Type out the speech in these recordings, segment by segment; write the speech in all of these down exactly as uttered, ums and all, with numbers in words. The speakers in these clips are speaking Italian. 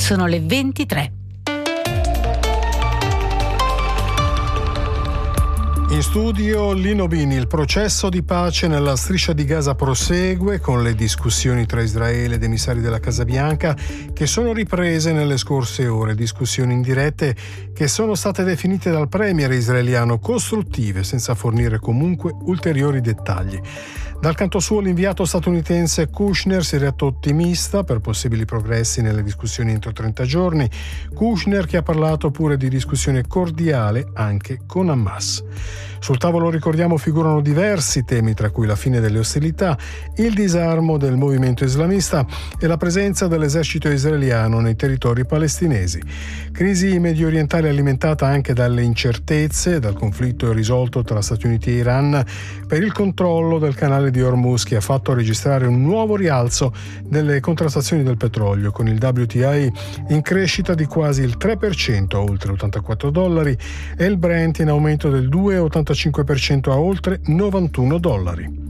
Sono le ventitré. In studio Lino Bini. Il processo di pace nella striscia di Gaza prosegue con le discussioni tra Israele ed emissari della Casa Bianca che sono riprese nelle scorse ore, discussioni indirette che sono state definite dal premier israeliano costruttive senza fornire comunque ulteriori dettagli. Dal canto suo l'inviato statunitense Kushner si è retto ottimista per possibili progressi nelle discussioni entro trenta giorni. Kushner che ha parlato pure di discussione cordiale anche con Hamas. Sul tavolo, ricordiamo, figurano diversi temi, tra cui la fine delle ostilità, il disarmo del movimento islamista e la presenza dell'esercito israeliano nei territori palestinesi. Crisi medio orientale alimentata anche dalle incertezze, dal conflitto irrisolto tra Stati Uniti e Iran per il controllo del canale di Hormuz, che ha fatto registrare un nuovo rialzo delle contrattazioni del petrolio, con il W T I in crescita di quasi il tre per cento a oltre ottantaquattro dollari e il Brent in aumento del due virgola ottantacinque per cento a oltre novantuno dollari.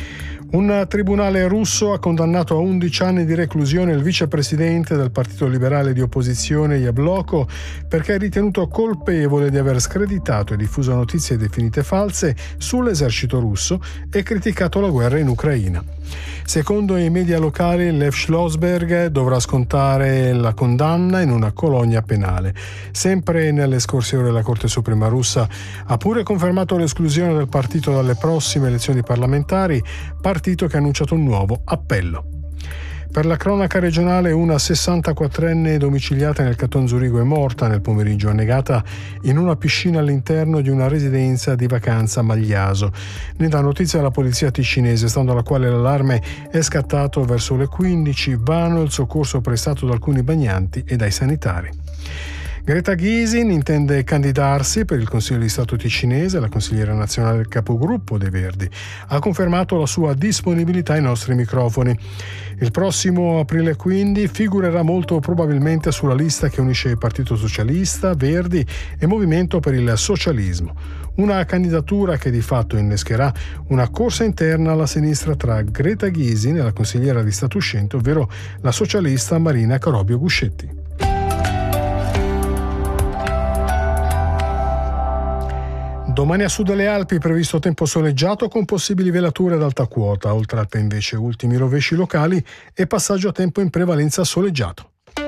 Un tribunale russo ha condannato a undici anni di reclusione il vicepresidente del Partito Liberale di opposizione Yabloko perché è ritenuto colpevole di aver screditato e diffuso notizie definite false sull'esercito russo e criticato la guerra in Ucraina. Secondo i media locali, Lev Schlossberg dovrà scontare la condanna in una colonia penale. Sempre nelle scorse ore la Corte Suprema russa ha pure confermato l'esclusione del partito dalle prossime elezioni parlamentari, partito che ha annunciato un nuovo appello. Per la cronaca regionale, una sessantaquattrenne domiciliata nel Canton Zurigo è morta nel pomeriggio annegata in una piscina all'interno di una residenza di vacanza a Magliaso. Ne dà notizia la polizia ticinese, stando alla quale l'allarme è scattato verso le quindici, vano il soccorso prestato da alcuni bagnanti e dai sanitari. Greta Gysin intende candidarsi per il Consiglio di Stato ticinese. La consigliera nazionale del capogruppo dei Verdi ha confermato la sua disponibilità ai nostri microfoni. Il prossimo aprile quindi figurerà molto probabilmente sulla lista che unisce il Partito Socialista, Verdi e Movimento per il Socialismo. Una candidatura che di fatto innescherà una corsa interna alla sinistra tra Greta Gysin e la consigliera di Stato uscente, ovvero la socialista Marina Carobio Guscetti. Domani a sud delle Alpi previsto tempo soleggiato con possibili velature ad alta quota, oltre Alpe invece ultimi rovesci locali e passaggio a tempo in prevalenza soleggiato.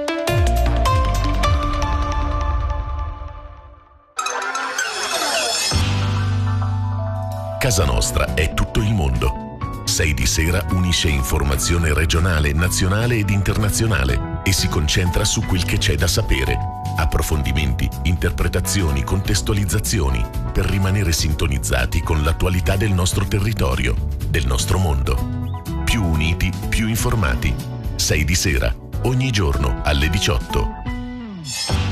Casa Nostra è tutto il mondo. sei di sera unisce informazione regionale, nazionale ed internazionale e si concentra su quel che c'è da sapere. Approfondimenti, interpretazioni, contestualizzazioni per rimanere sintonizzati con l'attualità del nostro territorio, del nostro mondo. Più uniti, più informati. sei di sera, ogni giorno alle diciotto.